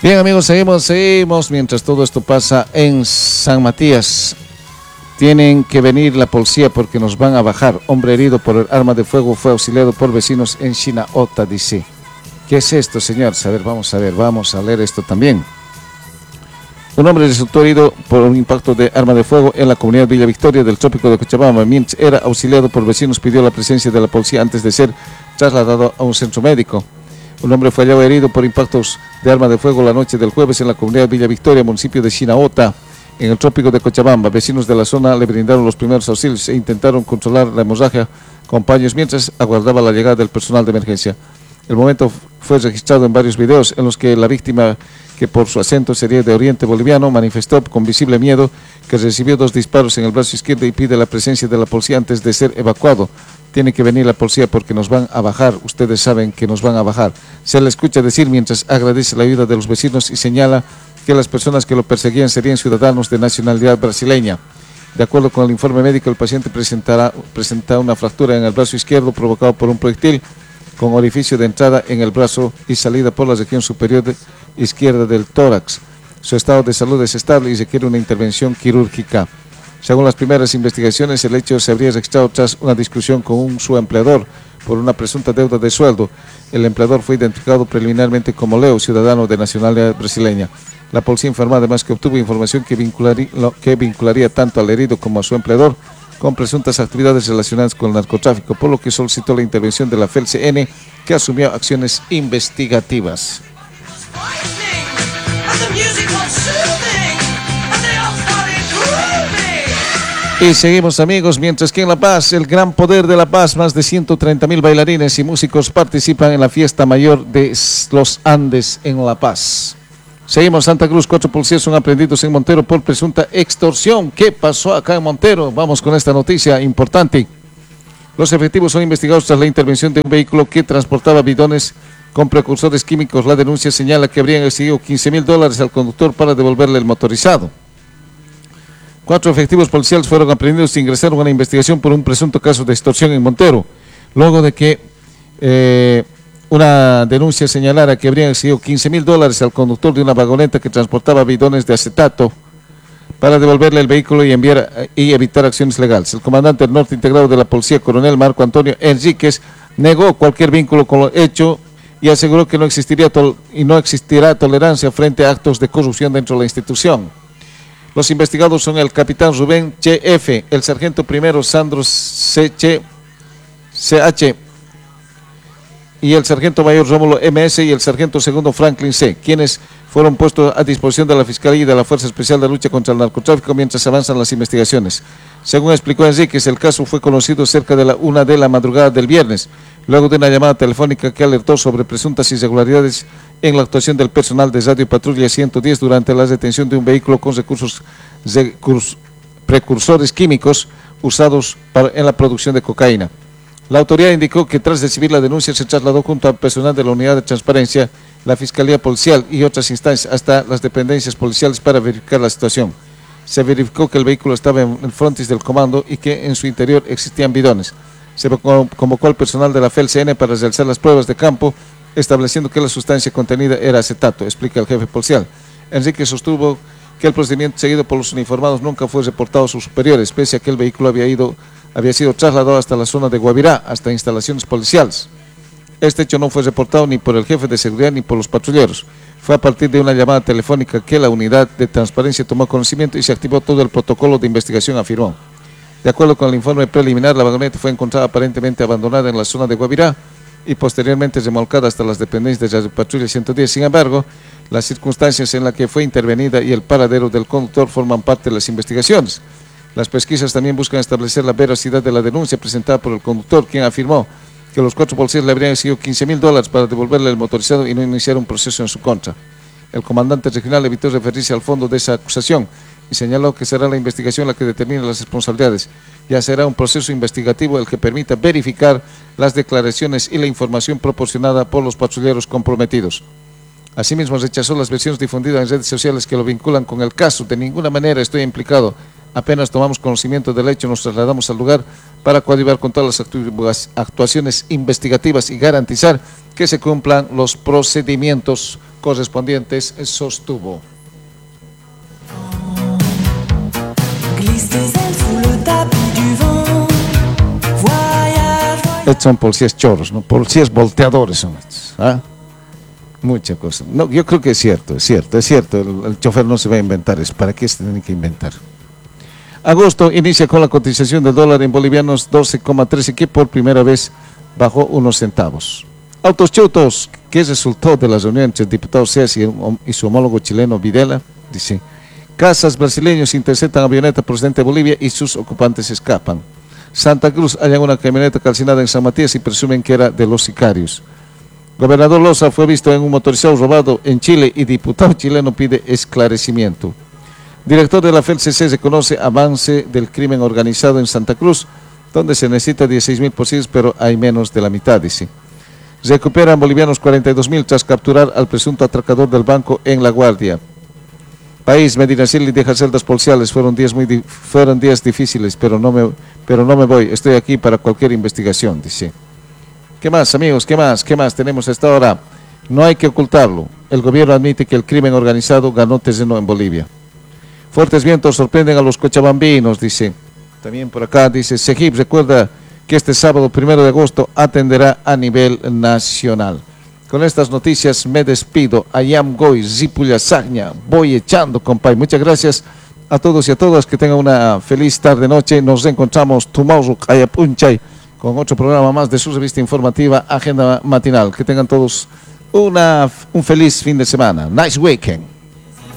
Bien, amigos, seguimos mientras todo esto pasa en San Matías. Tienen que venir la policía porque nos van a bajar. Hombre herido por el arma de fuego fue auxiliado por vecinos en Chinaota, dice. ¿Qué es esto, señor? Vamos a leer esto también. Un hombre resultó herido por un impacto de arma de fuego en la comunidad Villa Victoria del trópico de Cochabamba. Mientras era auxiliado por vecinos, pidió la presencia de la policía antes de ser trasladado a un centro médico. Un hombre fue hallado herido por impactos de arma de fuego la noche del jueves en la comunidad Villa Victoria, municipio de Chinaota, en el trópico de Cochabamba. Vecinos de la zona le brindaron los primeros auxilios e intentaron controlar la hemorragia con paños mientras aguardaba la llegada del personal de emergencia. El momento fue registrado en varios videos en los que la víctima, que por su acento sería de oriente boliviano, manifestó con visible miedo que recibió 2 disparos en el brazo izquierdo y pide la presencia de la policía antes de ser evacuado. Tiene que venir la policía porque nos van a bajar, ustedes saben que nos van a bajar. Se le escucha decir mientras agradece la ayuda de los vecinos y señala que las personas que lo perseguían serían ciudadanos de nacionalidad brasileña. De acuerdo con el informe médico, el paciente presenta una fractura en el brazo izquierdo provocado por un proyectil con orificio de entrada en el brazo y salida por la región superior izquierda del tórax. Su estado de salud es estable y requiere una intervención quirúrgica. Según las primeras investigaciones, el hecho se habría registrado tras una discusión con su empleador por una presunta deuda de sueldo. El empleador fue identificado preliminarmente como Leo, ciudadano de nacionalidad brasileña. La policía informó además que obtuvo información que vincularía tanto al herido como a su empleador con presuntas actividades relacionadas con el narcotráfico, por lo que solicitó la intervención de la FELCN, que asumió acciones investigativas. Y seguimos, amigos, mientras que en La Paz, el Gran Poder de La Paz, más de 130.000 bailarines y músicos participan en la fiesta mayor de los Andes en La Paz. Seguimos, Santa Cruz, 4 policías son aprendidos en Montero por presunta extorsión. ¿Qué pasó acá en Montero? Vamos con esta noticia importante. Los efectivos son investigados tras la intervención de un vehículo que transportaba bidones con precursores químicos. La denuncia señala que habrían exigido $15.000 al conductor para devolverle el motorizado. 4 efectivos policiales fueron aprendidos e ingresaron a una investigación por un presunto caso de extorsión en Montero, luego de que una denuncia señalara que habrían exigido $15.000 al conductor de una vagoneta que transportaba bidones de acetato para devolverle el vehículo y evitar acciones legales. El comandante del norte integrado de la policía, coronel Marco Antonio Enríquez, negó cualquier vínculo con lo hecho y aseguró que no existirá tolerancia frente a actos de corrupción dentro de la institución. Los investigados son el capitán Rubén Ch., el sargento primero Sandro CH y el sargento mayor Rómulo MS y el sargento segundo Franklin C., quienes fueron puestos a disposición de la Fiscalía y de la Fuerza Especial de Lucha contra el Narcotráfico mientras avanzan las investigaciones. Según explicó Enríquez, el caso fue conocido cerca de la 1 de la madrugada del viernes, luego de una llamada telefónica que alertó sobre presuntas irregularidades en la actuación del personal de Radio Patrulla 110 durante la detención de un vehículo con precursores químicos usados en la producción de cocaína. La autoridad indicó que tras recibir la denuncia se trasladó junto al personal de la Unidad de Transparencia, la Fiscalía Policial y otras instancias hasta las dependencias policiales para verificar la situación. Se verificó que el vehículo estaba en el frontis del comando y que en su interior existían bidones. Se convocó al personal de la FELCN para realizar las pruebas de campo, estableciendo que la sustancia contenida era acetato, explica el jefe policial. Enrique sostuvo que el procedimiento seguido por los uniformados nunca fue reportado a sus superiores, pese a que el vehículo había sido trasladado hasta la zona de Guavirá, hasta instalaciones policiales. Este hecho no fue reportado ni por el jefe de seguridad ni por los patrulleros. Fue a partir de una llamada telefónica que la Unidad de Transparencia tomó conocimiento y se activó todo el protocolo de investigación, afirmó. De acuerdo con el informe preliminar, la vagoneta fue encontrada aparentemente abandonada en la zona de Guavirá y posteriormente remolcada hasta las dependencias de la Patrulla 110. Sin embargo, las circunstancias en las que fue intervenida y el paradero del conductor forman parte de las investigaciones. Las pesquisas también buscan establecer la veracidad de la denuncia presentada por el conductor, quien afirmó que los 4 policías le habrían exigido $15.000 para devolverle el motorizado y no iniciar un proceso en su contra. El comandante regional evitó referirse al fondo de esa acusación y señaló que será la investigación la que determine las responsabilidades. Ya será un proceso investigativo el que permita verificar las declaraciones y la información proporcionada por los patrulleros comprometidos. Asimismo, rechazó las versiones difundidas en redes sociales que lo vinculan con el caso. De ninguna manera estoy implicado. Apenas tomamos conocimiento del hecho, nos trasladamos al lugar para coadyuvar con todas las actuaciones investigativas y garantizar que se cumplan los procedimientos correspondientes, sostuvo. Estos son policías chorros, ¿no? Policías volteadores son estos, ¿ah? Mucha cosa. No, yo creo que es cierto. El chofer no se va a inventar eso. ¿Para qué se tiene que inventar? Agosto inicia con la cotización del dólar en bolivianos 12,13, que por primera vez bajó unos centavos. Autos Cheutos, que resultó de la reunión entre el diputado Seas y su homólogo chileno Videla, dice: casas brasileños interceptan avioneta procedente de Bolivia y sus ocupantes escapan. Santa Cruz hallan una camioneta calcinada en San Matías y presumen que era de los sicarios. Gobernador Loza fue visto en un motorizado robado en Chile y diputado chileno pide esclarecimiento. Director de la FELCC reconoce avance del crimen organizado en Santa Cruz, donde se necesita 16.000 policías, pero hay menos de la mitad, dice. Recuperan bolivianos 42.000 tras capturar al presunto atracador del banco en La Guardia. País, Medinaceli deja celdas policiales, fueron días difíciles, pero no me voy, estoy aquí para cualquier investigación, dice. ¿Qué más, amigos? ¿Qué más tenemos a esta hora? No hay que ocultarlo. El gobierno admite que el crimen organizado ganó terreno en Bolivia. Fuertes vientos sorprenden a los cochabambinos, dice. También por acá dice: Segip recuerda que este sábado 1 de agosto atenderá a nivel nacional. Con estas noticias me despido. Ayam Goy, Zipulla Sagna, voy echando, compay. Muchas gracias a todos y a todas. Que tengan una feliz tarde-noche. Nos reencontramos tomorrow, Ayapunchay, con otro programa más de su revista informativa Agenda Matinal. Que tengan todos un feliz fin de semana. Nice weekend.